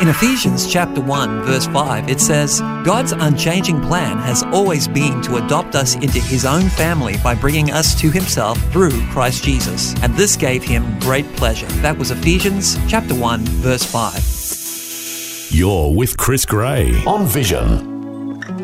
In Ephesians chapter 1, verse 5, it says, God's unchanging plan has always been to adopt us into His own family by bringing us to Himself through Christ Jesus. And this gave Him great pleasure. That was Ephesians chapter 1, verse 5. You're with Chris Gray on Vision.